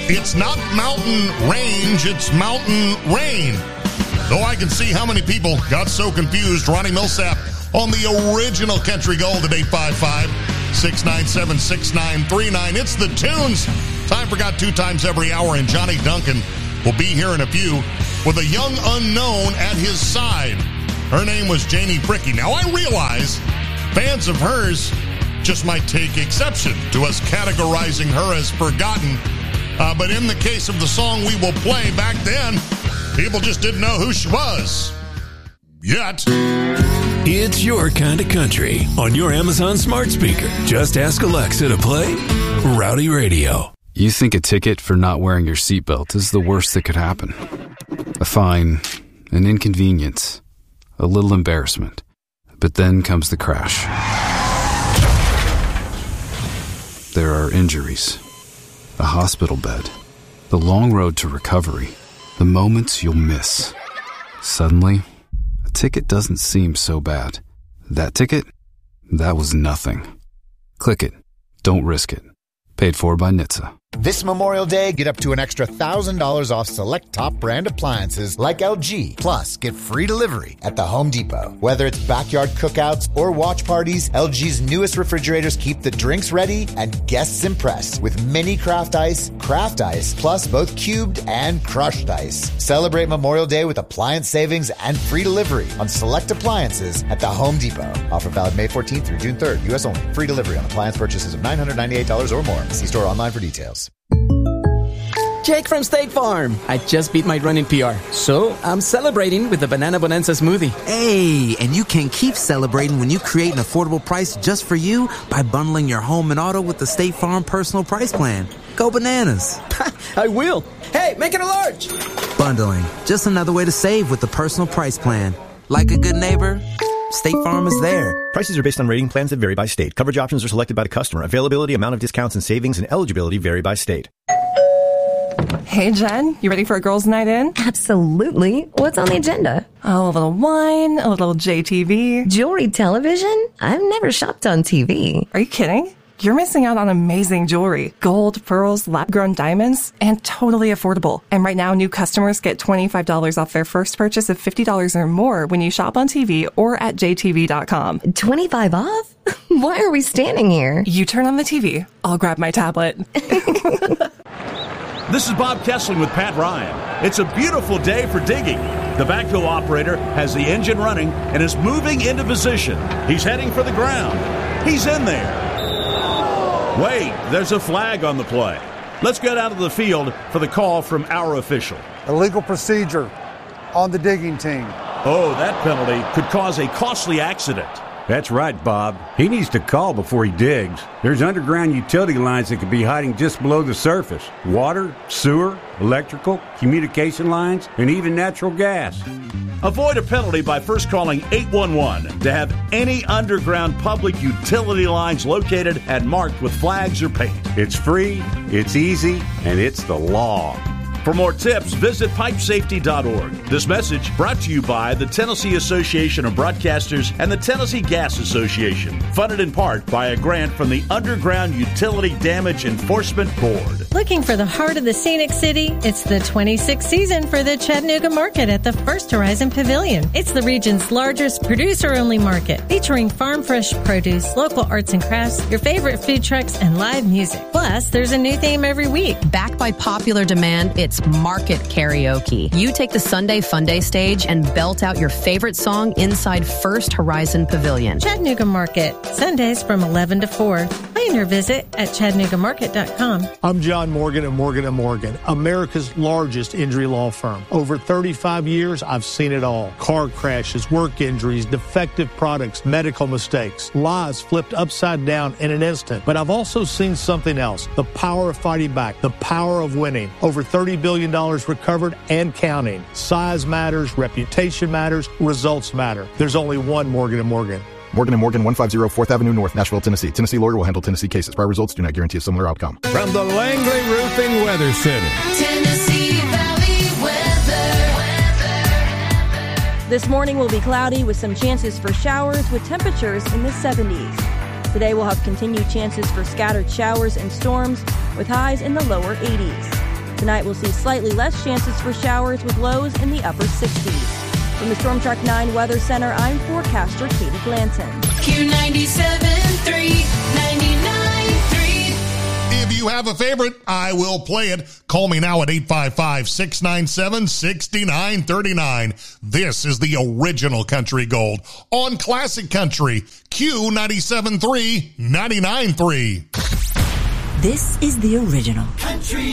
It's not mountain range, it's mountain rain. Though I can see how many people got so confused. Ronnie Millsap on the original Country Gold at 855-697-6939. It's the tunes. Time for Got Two Times Every Hour, and Johnny Duncan will be here in a few with a young unknown at his side. Her name was Janie Prickey. Now, I realize fans of hers just might take exception to us categorizing her as forgotten. But in the case of the song we will play back then, people just didn't know who she was. Yet. It's your kind of country on your Amazon smart speaker. Just ask Alexa to play Rowdy Radio. You think a ticket for not wearing your seatbelt is the worst that could happen. A fine, an inconvenience, a little embarrassment. But then comes the crash. There are injuries, a hospital bed, the long road to recovery, the moments you'll miss. Suddenly, a ticket doesn't seem so bad. That ticket? That was nothing. Click it. Don't risk it. Paid for by NHTSA. This Memorial Day, get up to an extra $1,000 off select top brand appliances like LG. Plus, get free delivery at the Home Depot. Whether it's backyard cookouts or watch parties, LG's newest refrigerators keep the drinks ready and guests impressed with mini craft ice, plus both cubed and crushed ice. Celebrate Memorial Day with appliance savings and free delivery on select appliances at the Home Depot. Offer valid May 14th through June 3rd, U.S. only. Free delivery on appliance purchases of $998 or more. See store online for details. Jake from State Farm. I just beat my running PR, so I'm celebrating with the Banana Bonanza smoothie. Hey, and you can keep celebrating when you create an affordable price just for you by bundling your home and auto with the State Farm Personal Price Plan. Go bananas. I will. Hey, make it a large. Bundling, just another way to save with the Personal Price Plan. Like a good neighbor, State Farm is there. Prices are based on rating plans that vary by state. Coverage options are selected by the customer. Availability, amount of discounts and savings, and eligibility vary by state. Hey, Jen, you ready for a girls' night in? Absolutely. What's on the agenda? Oh, a little wine, a little JTV. Jewelry television? I've never shopped on TV. Are you kidding? You're missing out on amazing jewelry. Gold, pearls, lab-grown diamonds, and totally affordable. And right now, new customers get $25 off their first purchase of $50 or more when you shop on TV or at jtv.com. 25 off? Why are we standing here? You turn on the TV. I'll grab my tablet. This is Bob Kessling with Pat Ryan. It's a beautiful day for digging. The backhoe operator has the engine running and is moving into position. He's heading for the ground. He's in there. Wait, there's a flag on the play. Let's get out of the field for the call from our official. Illegal procedure on the digging team. Oh, that penalty could cause a costly accident. That's right, Bob. He needs to call before he digs. There's underground utility lines that could be hiding just below the surface. Water, sewer, electrical, communication lines, and even natural gas. Avoid a penalty by first calling 811 to have any underground public utility lines located and marked with flags or paint. It's free, it's easy, and it's the law. For more tips, visit pipesafety.org. This message brought to you by the Tennessee Association of Broadcasters and the Tennessee Gas Association, funded in part by a grant from the Underground Utility Damage Enforcement Board. Looking for the heart of the scenic city? It's the 26th season for the Chattanooga Market at the First Horizon Pavilion. It's the region's largest producer-only market, featuring farm fresh produce, local arts and crafts, your favorite food trucks, and live music. Plus, there's a new theme every week. Backed by popular demand, it's Market Karaoke. You take the Sunday Funday stage and belt out your favorite song inside First Horizon Pavilion. Chattanooga Market, Sundays from 11 to 4. Plan your visit at ChattanoogaMarket.com. I'm John Morgan of Morgan & Morgan, America's largest injury law firm. Over 35 years, I've seen it all. Car crashes, work injuries, defective products, medical mistakes, lives flipped upside down in an instant. But I've also seen something else, the power of fighting back, the power of winning. Over $30 billion recovered and counting. Size matters, reputation matters, results matter. There's only one Morgan & Morgan. Morgan & Morgan, 150 4th Avenue North, Nashville, Tennessee. Tennessee lawyer will handle Tennessee cases. Prior results do not guarantee a similar outcome. From the Langley Roofing Weather Center. Tennessee Valley weather. This morning will be cloudy with some chances for showers with temperatures in the 70s. Today we'll have continued chances for scattered showers and storms with highs in the lower 80s. Tonight we'll see slightly less chances for showers with lows in the upper 60s. From the Storm Track 9 Weather Center, I'm forecaster Katie Blanton. Q97.3, 99.3. If you have a favorite, I will play it. Call me now at 855-697-6939. This is the original Country Gold on Classic Country, Q97.3, 99.3. This is the original Country